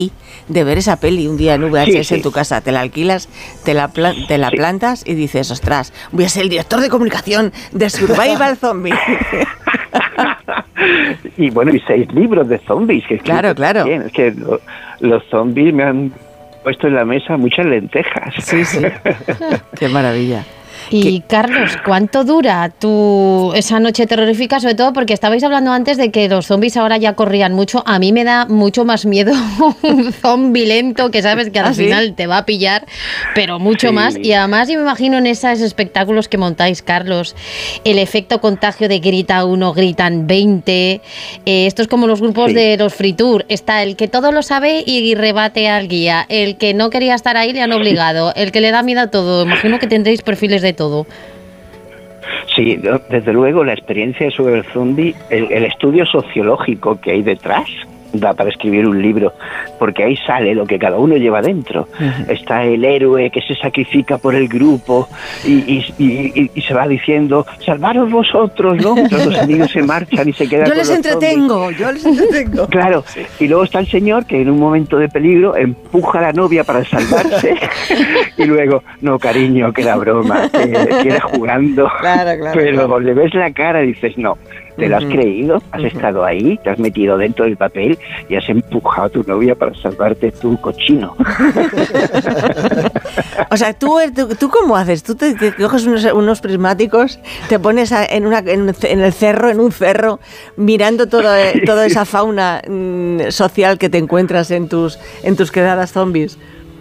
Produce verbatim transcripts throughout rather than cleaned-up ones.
de ver esa peli un día en V H S sí, sí. en tu casa, te la alquilas, te la, plan- te la sí. plantas y dices, ostras, voy a ser el director de comunicación de Survival Zombie. Y bueno, y seis libros de zombies. Que claro, claro. Bien. Es que lo, los zombies me han puesto en la mesa muchas lentejas. Sí, sí. Qué maravilla. Y Carlos, ¿cuánto dura tu esa noche terrorífica? Sobre todo porque estabais hablando antes de que los zombies ahora ya corrían mucho. A mí me da mucho más miedo un zombi lento que sabes que al ¿Ah, final sí? te va a pillar, pero mucho sí. más. Y además yo me imagino en esos espectáculos que montáis, Carlos, el efecto contagio de grita uno, gritan veinte. Eh, esto es como los grupos sí. de los Free Tour. Está el que todo lo sabe y rebate al guía. El que no quería estar ahí le han obligado. El que le da miedo a todo. Imagino que tendréis perfiles de todo. Sí, desde luego la experiencia sobre el zombie, el, el estudio sociológico que hay detrás da para escribir un libro, porque ahí sale lo que cada uno lleva dentro. Uh-huh. Está el héroe que se sacrifica por el grupo y, y, y, y se va diciendo, salvaros vosotros, ¿no? Entonces los amigos se marchan y se quedan yo con les los entretengo, zombies. yo les entretengo. Claro, sí. Y luego está el señor que en un momento de peligro empuja a la novia para salvarse y luego, no cariño, que era broma, que, que era jugando, claro, claro, pero claro. le ves la cara y dices, no, te lo has uh-huh. creído, has uh-huh. estado ahí, te has metido dentro del papel y has empujado a tu novia para salvarte tu cochino. O sea, ¿tú, tú, ¿tú cómo haces? ¿Tú te, te coges unos, unos prismáticos, te pones a, en, una, en, en el cerro, en un cerro, mirando todo, toda esa fauna mm, social que te encuentras en tus, en tus quedadas zombies?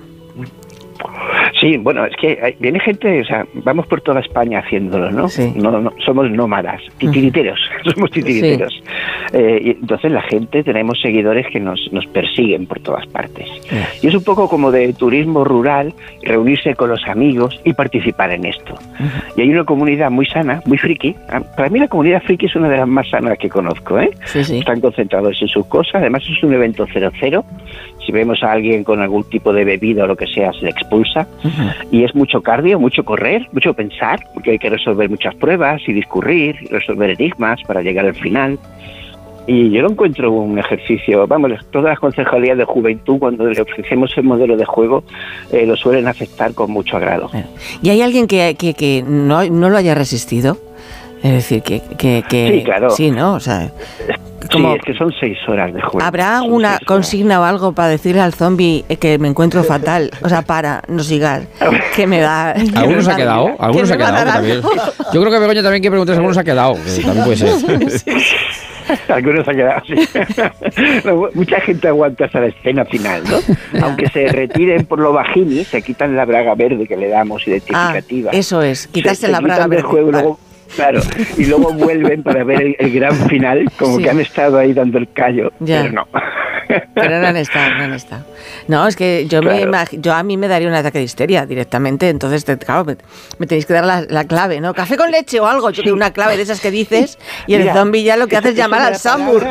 Sí, bueno, es que hay, viene gente, o sea, vamos por toda España haciéndolo, ¿no? Sí. No, no somos nómadas, titiriteros, uh-huh. somos titiriteros. Sí. Eh, y entonces la gente, tenemos seguidores que nos, nos persiguen por todas partes. Sí. Y es un poco como de turismo rural, reunirse con los amigos y participar en esto. Uh-huh. Y hay una comunidad muy sana, muy friki. Para mí la comunidad friki es una de las más sanas que conozco, ¿eh? Sí, sí. Están concentrados en sus cosas, además es un evento cero cero. Si vemos a alguien con algún tipo de bebida o lo que sea, se le expulsa. Uh-huh. Y es mucho cardio, mucho correr, mucho pensar, porque hay que resolver muchas pruebas y discurrir, y resolver enigmas para llegar al final. Y yo lo encuentro un ejercicio, vamos, todas las concejalías de juventud, cuando le ofrecemos el modelo de juego, eh, lo suelen aceptar con mucho agrado. ¿Y hay alguien que, que, que no, no lo haya resistido? Es decir, que, que, que... Sí, claro. Sí, ¿no? O sea... Como, sí, es que son seis horas de juego. ¿Habrá una consigna o algo para decirle al zombie que me encuentro fatal? O sea, para, no sigas, que me da... ¿Alguno se ha quedado? ¿Alguno se ha quedado? También. Yo creo que Begoña también quiere preguntar si alguno se ha quedado, que sí. También puede ser. Sí, sí. Algunos se han quedado, sí. No, mucha gente aguanta hasta la escena final, ¿no? Aunque se retiren por lo bajini, se quitan la braga verde que le damos identificativa. Ah, eso es, quitarse la braga verde. Del juego, vale. Luego, claro, y luego vuelven para ver el, el gran final, como sí. que han estado ahí dando el callo, ya. Pero no. Pero no han estado, no han estado. No, es que yo, claro. me imag- yo a mí me daría un ataque de histeria directamente, entonces, te, claro, me, me tenéis que dar la, la clave, ¿no? Café con leche o algo, yo sí. una clave de esas que dices, y el Mira, zombie ya lo que hace es llamar al Sambur.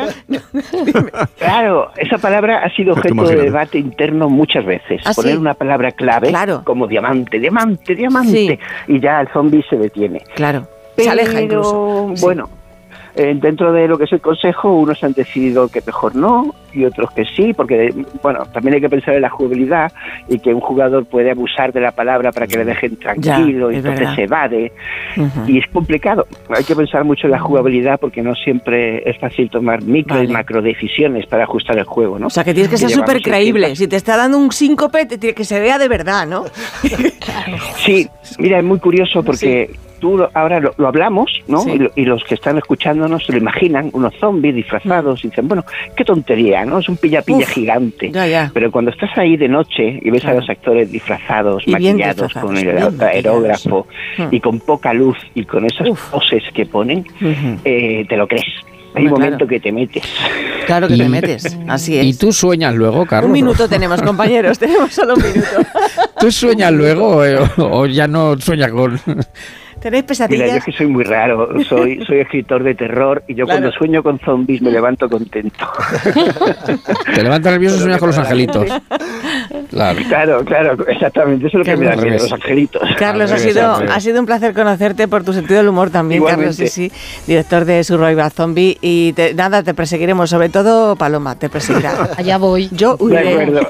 Claro, esa palabra ha sido objeto de debate interno muchas veces. ¿Ah, Poner sí? una palabra clave, claro. como diamante, diamante, diamante, sí. y ya el zombie se detiene. Claro. Pero, se aleja incluso. Bueno, sí. eh, dentro de lo que es el consejo, unos han decidido que mejor no y otros que sí, porque, bueno, también hay que pensar en la jugabilidad y que un jugador puede abusar de la palabra para que le dejen tranquilo, ya, y entonces verdad. se evade. Uh-huh. Y es complicado. Hay que pensar mucho en la jugabilidad porque no siempre es fácil tomar micro vale. y macro decisiones para ajustar el juego, ¿no? O sea, que tienes que ser súper creíble. Si te está dando un síncope, te tiene que se vea de verdad, ¿no? Sí, mira, es muy curioso porque... Sí. Tú ahora lo, lo hablamos, ¿no? Sí. Y, lo, y los que están escuchándonos se lo imaginan, unos zombies disfrazados, y dicen, bueno, qué tontería, ¿no? Es un pilla-pilla Uf, gigante. Ya, ya. Pero cuando estás ahí de noche y ves claro. a los actores disfrazados, y maquillados, disfrazados, con el aerógrafo, sí. y con poca luz, y con esas Uf. poses que ponen, uh-huh. eh, te lo crees. Hay un momento claro. que te metes. Claro que y, te metes, así es. ¿Y tú sueñas luego, Carlos? Un minuto tenemos, compañeros, tenemos solo un minuto. ¿Tú sueñas luego eh, o, o ya no sueñas con...? ¿Tenéis pesadillas? Mira, yo es que soy muy raro, soy soy escritor de terror y yo claro. cuando sueño con zombies me levanto contento. Te levantas nervioso y sueñas con los angelitos. Claro, claro, claro, exactamente, eso es lo que me da miedo, los angelitos. Carlos, ha sido, ha sido un placer conocerte por tu sentido del humor también, Igualmente. Carlos, sí, sí, director de Survival Zombie, y te, nada, te perseguiremos, sobre todo Paloma, te perseguirá. Allá voy. Yo huiré. De acuerdo.